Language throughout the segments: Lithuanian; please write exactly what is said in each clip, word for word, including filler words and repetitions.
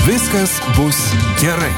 Viskas bus gerai.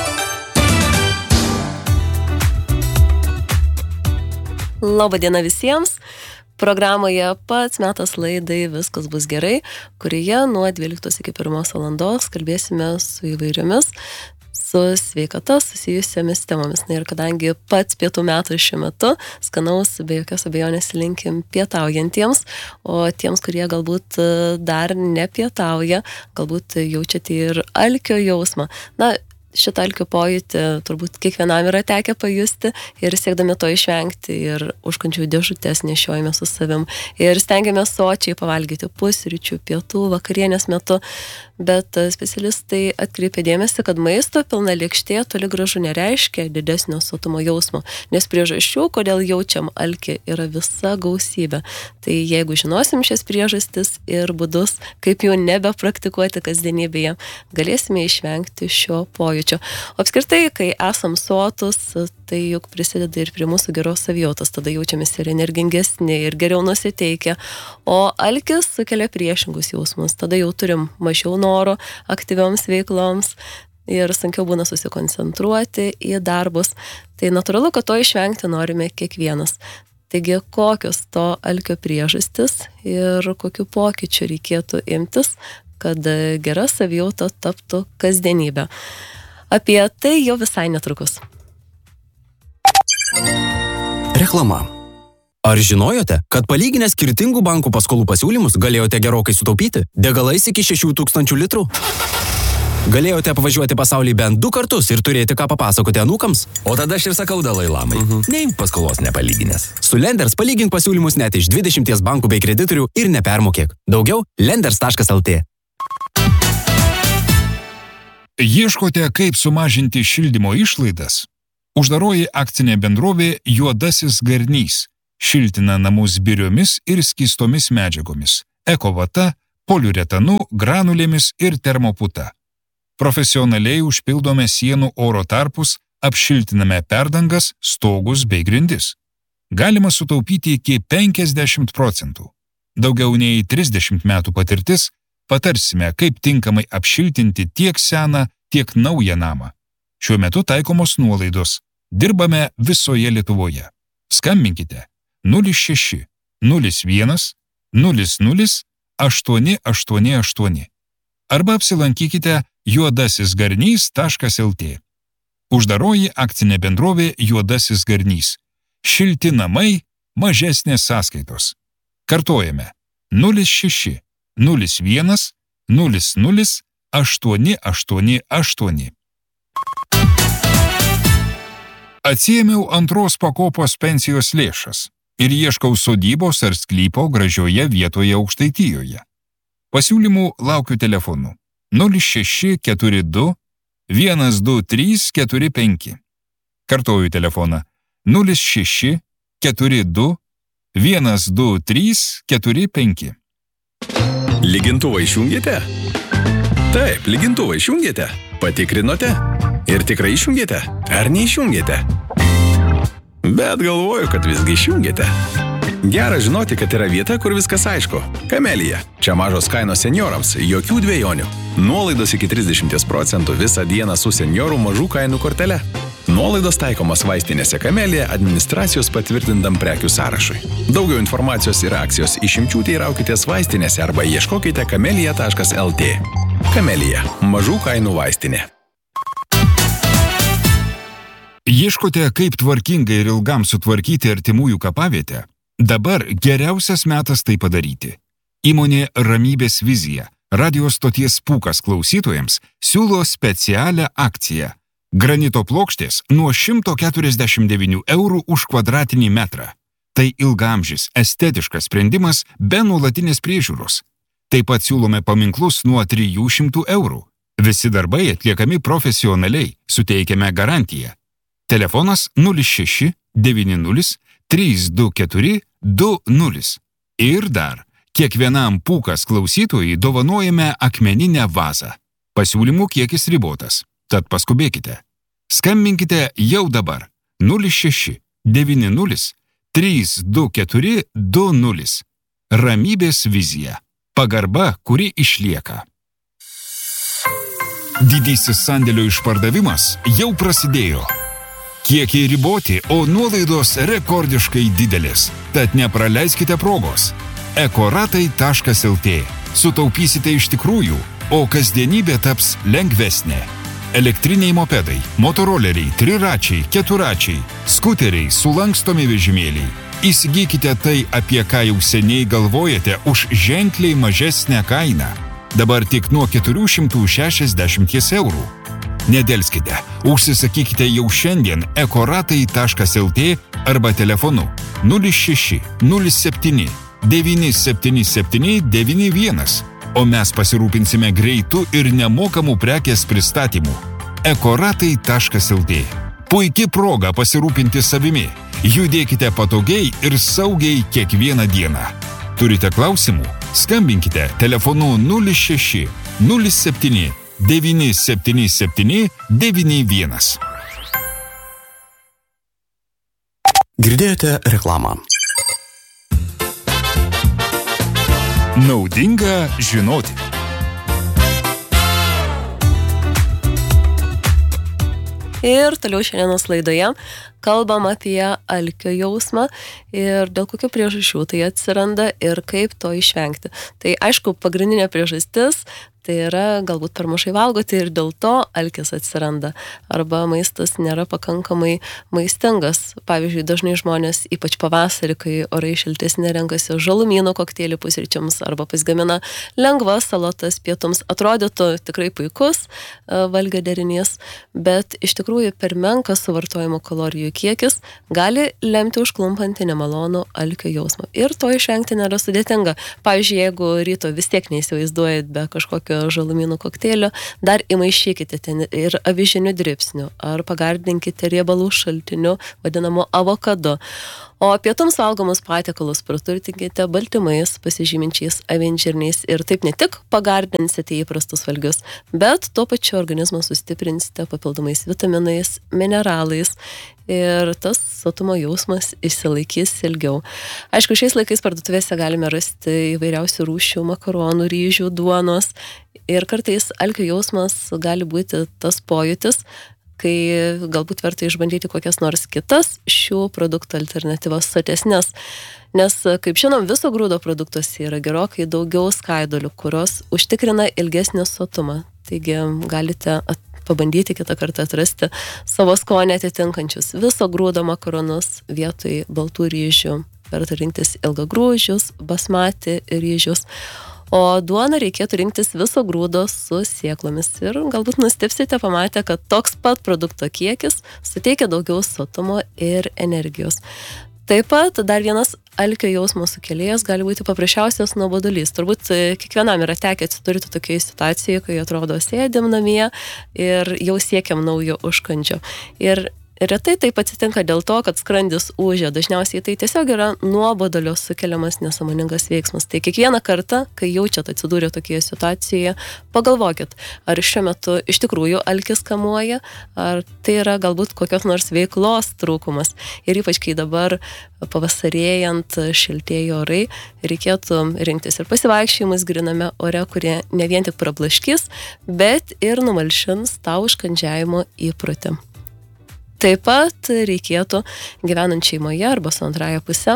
Labadiena visiems. Programoje pats metas laidai Viskas bus gerai, kurioje nuo dvyliktos iki pirmos valandos kalbėsime su įvairiomis su sveikata susijusiamis temomis. Na ir kadangi pats pietų metas šiuo metu, skanaus be jokios abejonės linkim pietaujantiems, o tiems, kurie galbūt dar nepietauja, galbūt jaučiate ir alkio jausmą. Na, šitą alkio pojūtį turbūt kiekvienam yra tekę pajusti ir siekdami to išvengti ir užkandžių dėžutės nešiojame su savim ir stengiamės sočiai pavalgyti pusryčių, pietų, vakarienės metu, bet specialistai atkreipia dėmesį, kad maisto pilna lėkštė toli gražu nereiškia didesnio sotumo jausmo, nes priežasčių, kodėl jaučiam alkį, yra visa gausybė. Tai jeigu žinosim šias priežastis ir būdus, kaip jau nebepraktikuoti kasdienybėje, galėsime išvengti šio pojūčio. O apskritai, kai esam sotus, tai juk prisideda ir prie mūsų geros savijautos, tada jaučiamės ir energingesni, ir geriau nusiteikę, o alkis sukelia priešingus jausmus, tada jau turim mažiau noro aktyvioms veikloms ir sunkiau būna susikoncentruoti į darbus. Tai natūralu, kad to išvengti norime kiekvienas. Taigi, kokios to alkio priežastis ir kokių pokyčių reikėtų imtis, kad gera savijauta taptų kasdienybė. Apie tai jau visai netrukus. Reklama. Ar žinojote, kad palyginę skirtingų bankų paskolų pasiūlymus galėjote gerokai sutaupyti degalais iki šešių tūkstančių litrų? Galėjote apvažiuoti pasaulį bent du kartus ir turėti ką papasakoti anūkams? O tada aš ir sakau Dalai Lamai. Mhm. Neimk paskolos nepalyginęs. Su Lenders palygink pasiūlymus net iš dvidešimties bankų bei kreditorių ir nepermokėk. Daugiau lenders taškas lt. Ieškote, kaip sumažinti šildymo išlaidas? Uždaroji akcinė bendrovė Juodasis Garnys šiltina namus biriomis ir skystomis medžiagomis, ekovata, poliuretanu, granulėmis ir termoputa. Profesionaliai užpildome sienų oro tarpus, apšiltiname perdangas, stogus bei grindis. Galima sutaupyti iki penkiasdešimt procentų. Daugiau nei trisdešimt metų patirtis, patarsime, kaip tinkamai apšiltinti tiek seną, tiek naują namą. Šiuo metu taikomos nuolaidos. Dirbame visoje Lietuvoje. Skambinkite nulis šeši nulis vienas nulis nulis aštuoni aštuoni aštuoni arba apsilankykite juodasis garnys taškas lt. Uždaroji akcinė bendrovė Juodasis Garnys. Šilti namai, mažesnės sąskaitos. Kartojame nulis šeši nulis vienas nulis nulis aštuoni aštuoni aštuoni. Atsiėmiau antros pakopos pensijos lėšas ir ieškau sodybos ar sklypo gražioje vietoje Aukštaitijoje. Pasiūlymų laukiu telefonu nulis šeši keturi du vienas du trys keturi penki. Kartoju telefoną nulis šeši keturi du vienas du trys keturi penki. Lygintuvą išjungėte? Taip, lygintuvą išjungėte. Patikrinote? Ir tikrai išjungėte? Ar neišjungėte? Bet galvoju, kad visgi išjungėte. Gera žinoti, kad yra vieta, kur viskas aišku. Kamelija. Čia mažos kainos seniorams, jokių dvejonių. Nuolaidos iki trisdešimt procentų visą dieną su seniorų mažų kainų kortele. Nuolaidos taikomas vaistinėse Kamelija administracijos patvirtintam prekių sąrašui. Daugiau informacijos ir akcijos išimčių teiraukitės vaistinėse arba ieškokite kamelija taškas lt. Kamelija. Mažų kainų vaistinė. Ieškote, kaip tvarkingai ir ilgam sutvarkyti artimųjų kapavietę? Dabar geriausias metas tai padaryti. Įmonė Ramybės vizija, radio stoties Pūkas klausytojams, siūlo specialią akciją. Granito plokštės nuo šimto keturiasdešimt devynių eurų už kvadratinį metrą. Tai ilgaamžis, estetiškas sprendimas be nuolatinės priežiūros. Taip pat siūlome paminklus nuo trijų šimtų eurų. Visi darbai atliekami profesionaliai, suteikiame garantiją. Telefonas nulis šeši devyni nulis trys du keturi du nulis. Ir dar, kiekvienam Pūkas klausytojui dovanojame akmeninę vazą. Pasiūlymų kiekis ribotas. Tad paskubėkite. Skambinkite jau dabar nulis šeši devyni nulis trys du keturi du nulis. Ramybės vizija. Pagarba, kuri išlieka. Didysis sandėlio išpardavimas jau prasidėjo. Kiekiai riboti, o nuolaidos rekordiškai didelės. Tad nepraleiskite progos. ekoratai taškas lt. Sutaupysite iš tikrųjų, o kasdienybė taps lengvesnė. Elektriniai mopedai, motoroleriai, triračiai, keturačiai, skuteriai, sulankstomi vežimėliai. Įsigykite tai, apie ką jau seniai galvojate, už ženkliai mažesnę kainą. Dabar tik nuo keturių šimtų šešiasdešimt eurų. Nedelskite, užsisakykite jau šiandien ekoratai taškas lt arba telefonu nulis šeši nulis septyni devyni septyni septyni devyni vienas, o mes pasirūpinsime greitų ir nemokamų prekės pristatymų. ekoratai taškas lt. Puiki proga pasirūpinti savimi. Judėkite patogiai ir saugiai kiekvieną dieną. Turite klausimų? Skambinkite telefonu nulis šeši nulis septyni devyni septyni septyni devyni vienas. Girdėjote reklamą. Naudinga žinoti. Ir toliau šiandienos laidoje kalbam apie alkio jausmą ir dėl kokių priežasčių tai atsiranda ir kaip to išvengti. Tai aišku, pagrindinė priežastis tai yra galbūt per mažai valgoti ir dėl to alkis atsiranda. Arba maistas nėra pakankamai maistingas. Pavyzdžiui, dažnai žmonės, ypač pavasarį, kai orai šiltesni, renkasi žalumynų kokteilį pusryčiams arba pasigamina lengvas salotas pietums. Atrodytų tikrai puikus valgio derinys, bet iš tikrųjų per menkas suvartojimo kalorijų kiekis gali lemti užklumpantį nemalonų alkio jausmą. Ir to išvengti nėra sudėtinga. Pavyzdžiui, jeigu ryto vis tiek neįsivaizduojat be kažkokio žalumynų kokteilio, dar įmaišykite ten ir avižinių dribsnių, ar pagardinkite riebalų šaltiniu, vadinamo avokado. O pietums valgomus patiekalus praturtinkite baltymais, pasižyminčiais avinžirniais ir taip ne tik pagardinsite įprastus valgius, bet tuo pačiu organizmą sustiprinsite papildomais vitaminais, mineralais ir tas sotumo jausmas išsilaikys ilgiau. Aišku, šiais laikais parduotuvėse galime rasti įvairiausių rūšių makaronų, ryžių, duonos ir kartais alkio jausmas gali būti tas pojūtis, kai galbūt verta išbandyti kokias nors kitas šių produktų alternatyvas sotesnės. Nes, kaip žinom, viso grūdo produktuose yra gerokai daugiau skaidolių, kurios užtikrina ilgesnį sotumą. Taigi galite at- pabandyti kitą kartą atrasti savo skonį atitinkančius viso grūdo makaronus vietoj baltų ryžių. Verta rinktis ilgagrūžius, basmati ryžius. O duoną reikėtų rinktis viso grūdo su sėklomis. Ir galbūt nustebsite pamatę, kad toks pat produkto kiekis suteikia daugiau sotumo ir energijos. Taip pat dar vienas alkio jausmo sukėlėjas gali būti paprasčiausias nuobodulys. Turbūt kiekvienam yra tekę atsidurti tokioje situacijoje, kai atrodo sėdėm namie ir jau siekiam naujo užkandžio. Ir retai taip atsitinka dėl to, kad skrandis ūžia. Dažniausiai tai tiesiog yra nuobodulio sukeliamas nesąmoningas veiksmas. Tai kiekvieną kartą, kai jaučiat atsidūrę tokioje situacijoje, pagalvokit, ar šiuo metu iš tikrųjų alkis kamuoja, ar tai yra galbūt kokios nors veiklos trūkumas. Ir ypač, kai dabar pavasarėjant šiltėja orai, reikėtų rinktis ir pasivaikščiojimus gryname ore, kurie ne vien tik prablaškys, bet ir numalšins tą užkandžiavimo įprotį. Taip pat reikėtų gyvenant šeimoje arba su antraja puse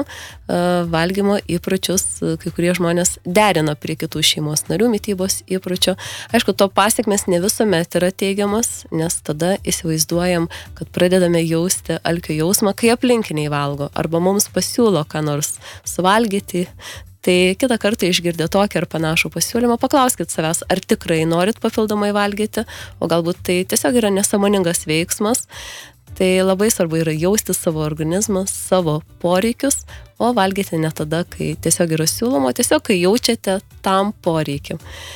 valgymo įpročius, kai kurie žmonės derina prie kitų šeimos narių mitybos įpročio. Aišku, to pasiekmes ne visuomet yra teigiamas, nes tada įsivaizduojam, kad pradedame jausti alkio jausmą, kai aplinkiniai valgo arba mums pasiūlo ką nors suvalgyti. Tai kitą kartą išgirdę tokį ar panašų pasiūlymą, paklauskit savęs, ar tikrai norit papildomai valgyti, o galbūt tai tiesiog yra nesąmoningas veiksmas. Tai labai svarbu yra jausti savo organizmą, savo poreikius, o valgyti ne tada, kai tiesiog yra siūloma, tiesiog kai jaučiate tam poreikį.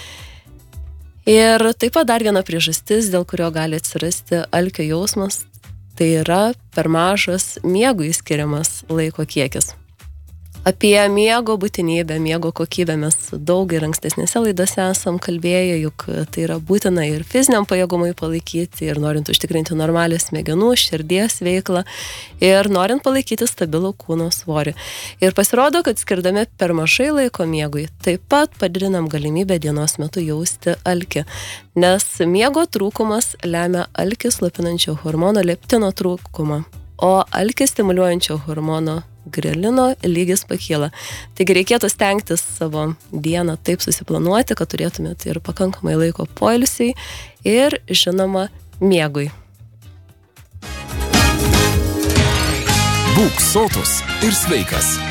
Ir taip pat dar viena priežastis, dėl kurio gali atsirasti alkio jausmas, tai yra per mažas miegui skiriamas laiko kiekis. Apie miego būtinybę, miego kokybę mes daug ir ankstesnėse laidose esam kalbėję, juk tai yra būtina ir fiziniam pajėgumui palaikyti, ir norint užtikrinti normalią smegenų, širdies veiklą, ir norint palaikyti stabilų kūno svorį. Ir pasirodo, kad skirdami per mažai laiko miegui, taip pat padidinam galimybę dienos metu jausti alkį, nes miego trūkumas lemia alkį slopinančio hormono leptino trūkumą, o alkį stimuliuojančio hormono grelino lygis pakyla. Taigi reikėtų stengtis savo dieną taip susiplanuoti, kad turėtumėte ir pakankamai laiko poilsiui ir, žinoma, miegui. Būk sotus ir sveikas.